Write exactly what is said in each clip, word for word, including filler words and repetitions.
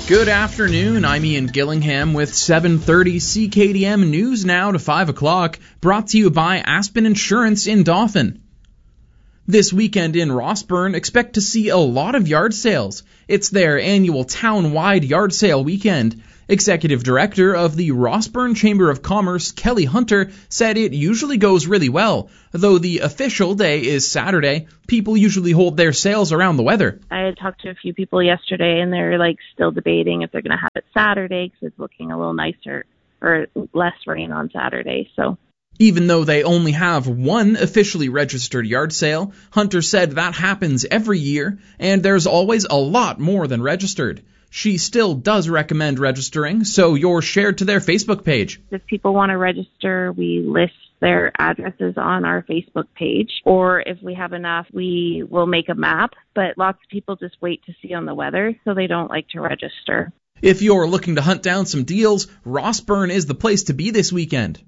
Good afternoon, I'm Ian Gillingham with seven thirty C K D M News now to five o'clock, brought to you by Aspen Insurance in Dauphin. This weekend in Rossburn, expect to see a lot of yard sales. It's their annual town-wide yard sale weekend. Executive Director of the Rossburn Chamber of Commerce, Kelly Hunter, said it usually goes really well. Though the official day is Saturday, people usually hold their sales around the weather. I had talked to a few people yesterday, and they're like still debating if they're going to have it Saturday because it's looking a little nicer or less rain on Saturday. So. Even though they only have one officially registered yard sale, Hunter said that happens every year, and there's always a lot more than registered. She still does recommend registering, so you're shared to their Facebook page. If people want to register, we list their addresses on our Facebook page, or if we have enough, we will make a map, but lots of people just wait to see on the weather, so they don't like to register. If you're looking to hunt down some deals, Rossburn is the place to be this weekend.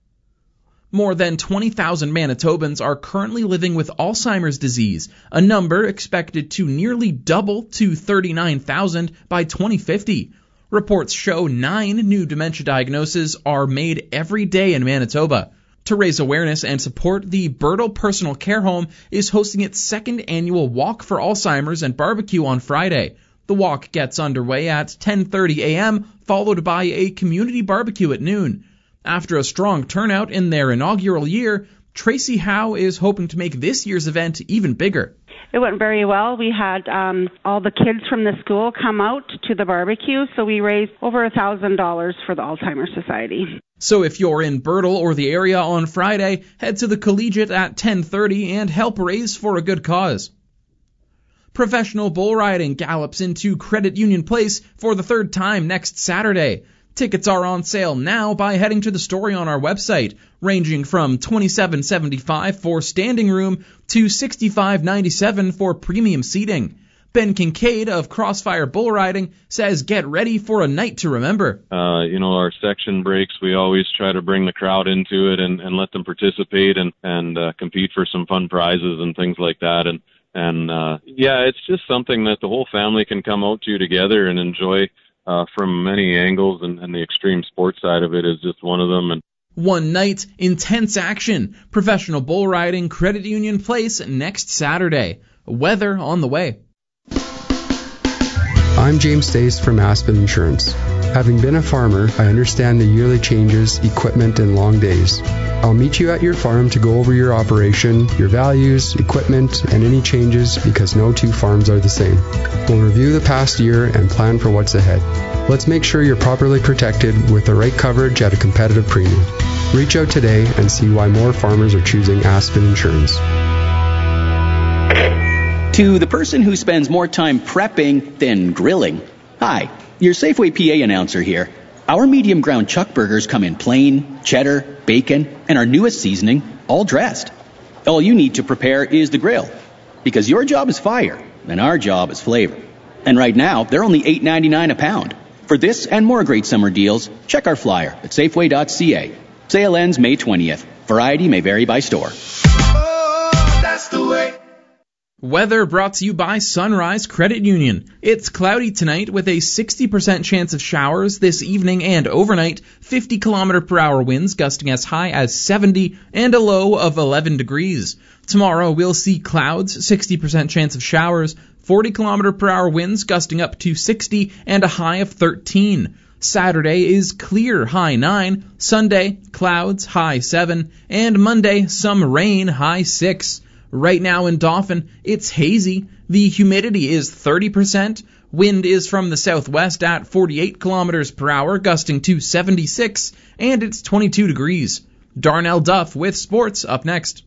More than twenty thousand Manitobans are currently living with Alzheimer's disease, a number expected to nearly double to thirty-nine thousand by twenty fifty. Reports show nine new dementia diagnoses are made every day in Manitoba. To raise awareness and support, the Birtle Personal Care Home is hosting its second annual Walk for Alzheimer's and Barbecue on Friday. The walk gets underway at ten thirty a.m., followed by a community barbecue at noon. After a strong turnout in their inaugural year, Tracy Howe is hoping to make this year's event even bigger. It went very well. We had um, all the kids from the school come out to the barbecue, so we raised over one thousand dollars for the Alzheimer's Society. So if you're in Birtle or the area on Friday, head to the Collegiate at ten thirty and help raise for a good cause. Professional bull riding gallops into Credit Union Place for the third time next Saturday. Tickets are on sale now by heading to the story on our website, ranging from twenty-seven dollars and seventy-five cents for standing room to sixty-five dollars and ninety-seven cents for premium seating. Ben Kincaid of Crossfire Bull Riding says get ready for a night to remember. Uh, you know, our section breaks, we always try to bring the crowd into it and, and let them participate and, and uh, compete for some fun prizes and things like that. And, and uh, yeah, it's just something that the whole family can come out to together and enjoy Uh, from many angles, and, and the extreme sports side of it is just one of them. And one night, intense action. Professional bull riding, Credit Union Place next Saturday. Weather on the way. I'm James Stace from Aspen Insurance. Having been a farmer, I understand the yearly changes, equipment, and long days. I'll meet you at your farm to go over your operation, your values, equipment, and any changes because no two farms are the same. We'll review the past year and plan for what's ahead. Let's make sure you're properly protected with the right coverage at a competitive premium. Reach out today and see why more farmers are choosing Aspen Insurance. To the person who spends more time prepping than grilling, hi, your Safeway P A announcer here. Our medium ground chuck burgers come in plain, cheddar, bacon, and our newest seasoning, all dressed. All you need to prepare is the grill, because your job is fire, and our job is flavor. And right now, they're only eight ninety-nine a pound. For this and more great summer deals, check our flyer at safeway dot c a. Sale ends May twentieth. Variety may vary by store. Oh, that's the way. Weather brought to you by Sunrise Credit Union. It's cloudy tonight with a sixty percent chance of showers this evening and overnight, fifty kilometer per hour winds gusting as high as seventy and a low of eleven degrees. Tomorrow we'll see clouds, sixty percent chance of showers, forty kilometer per hour winds gusting up to sixty and a high of thirteen. Saturday is clear, high nine. Sunday, clouds, high seven. And Monday, some rain, high six. Right now in Dauphin, it's hazy. The humidity is thirty percent. Wind is from the southwest at forty-eight kilometers per hour, gusting to seventy-six, and it's twenty-two degrees. Darnell Duff with sports up next.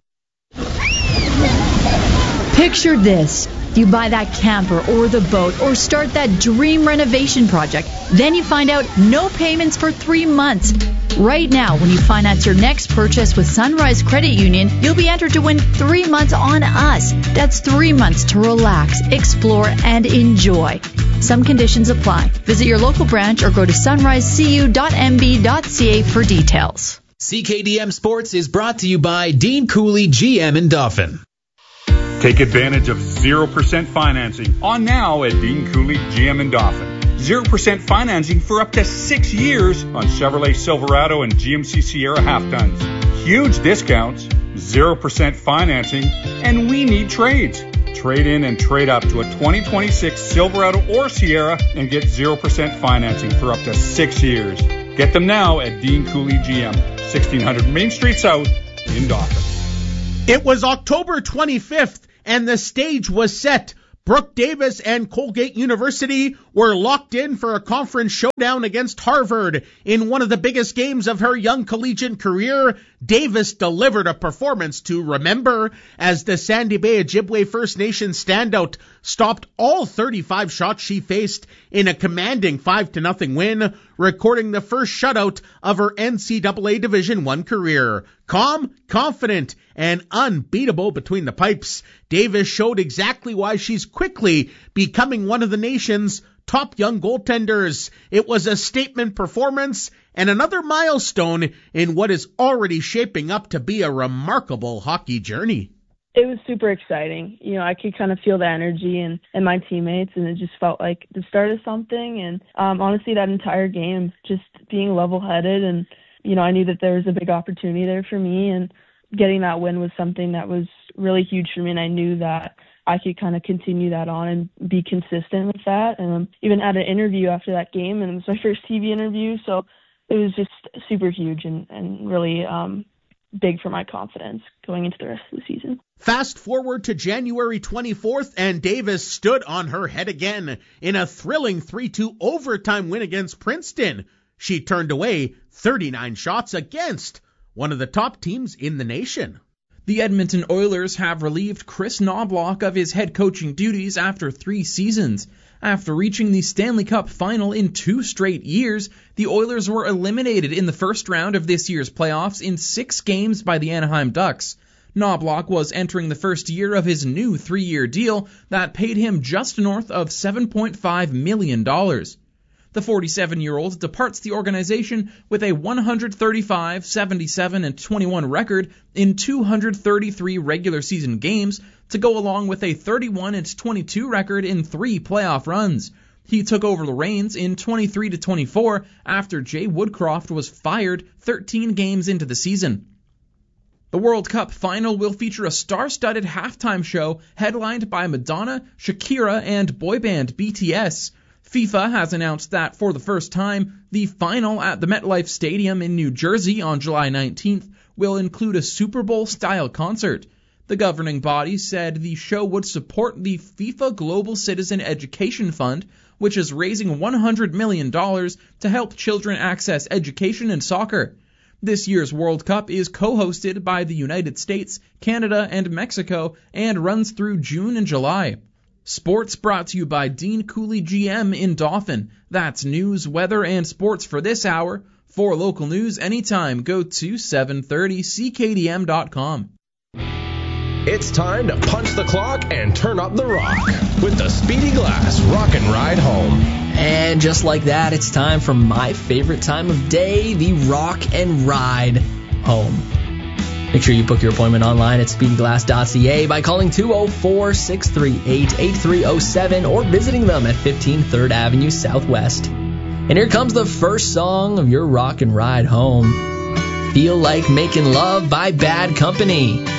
Picture this. You buy that camper or the boat or start that dream renovation project. Then you find out no payments for three months. Right now, when you finance your next purchase with Sunrise Credit Union, you'll be entered to win three months on us. That's three months to relax, explore, and enjoy. Some conditions apply. Visit your local branch or go to sunrise c u dot m b dot c a for details. C K D M Sports is brought to you by Dean Cooley G M in Dauphin. Take advantage of zero percent financing on now at Dean Cooley G M in Dauphin. zero percent financing for up to six years on Chevrolet Silverado and G M C Sierra half-tons. Huge discounts, zero percent financing, and we need trades. Trade in and trade up to a twenty twenty-six Silverado or Sierra and get zero percent financing for up to six years. Get them now at Dean Cooley G M, sixteen hundred Main Street South in Dauphin. It was October twenty-fifth, and the stage was set. Brooke Davis and Colgate University were locked in for a conference showdown against Harvard. In one of the biggest games of her young collegiate career, Davis delivered a performance to remember as the Sandy Bay Ojibwe First Nation standout stopped all thirty-five shots she faced in a commanding five to nothing win, recording the first shutout of her N C double A Division I career. Calm, confident, and unbeatable between the pipes, Davis showed exactly why she's quickly becoming one of the nation's top young goaltenders. It was a statement performance and another milestone in what is already shaping up to be a remarkable hockey journey. It was super exciting. You know, I could kind of feel the energy and, and my teammates, and it just felt like the start of something. And um, honestly, that entire game, just being level-headed, and, you know, I knew that there was a big opportunity there for me, and getting that win was something that was really huge for me, and I knew that I could kind of continue that on and be consistent with that. And um, even had an interview after that game, and it was my first T V interview, so it was just super huge and, and really um, big for my confidence going into the rest of the season. Fast forward to January twenty-fourth, and Davis stood on her head again in a thrilling three two overtime win against Princeton. She turned away thirty-nine shots against one of the top teams in the nation. The Edmonton Oilers have relieved Chris Knobloch of his head coaching duties after three seasons. After reaching the Stanley Cup final in two straight years, the Oilers were eliminated in the first round of this year's playoffs in six games by the Anaheim Ducks. Knobloch was entering the first year of his new three-year deal that paid him just north of seven point five million dollars. The forty-seven-year-old departs the organization with a one hundred thirty-five, seventy-seven, and twenty-one record in two hundred thirty-three regular season games to go along with a thirty-one and twenty-two record in three playoff runs. He took over the reins in twenty-three to twenty-four after Jay Woodcroft was fired thirteen games into the season. The World Cup final will feature a star-studded halftime show headlined by Madonna, Shakira, and boy band B T S. FIFA has announced that for the first time, the final at the MetLife Stadium in New Jersey on July nineteenth will include a Super Bowl-style concert. The governing body said the show would support the FIFA Global Citizen Education Fund, which is raising one hundred million dollars to help children access education and soccer. This year's World Cup is co-hosted by the United States, Canada, and Mexico, and runs through June and July. Sports brought to you by Dean Cooley G M in Dauphin. That's news, weather, and sports for this hour. For local news anytime, go to seven thirty C K D M dot com. It's time to punch the clock and turn up the rock with the Speedy Glass Rock and Ride Home. And just like that, it's time for my favorite time of day, the Rock and Ride Home. Make sure you book your appointment online at speedy glass dot c a by calling two oh four, six three eight, eight three oh seven or visiting them at fifteen third Avenue Southwest. And here comes the first song of your Rock and Ride Home. Feel Like Making Love by Bad Company.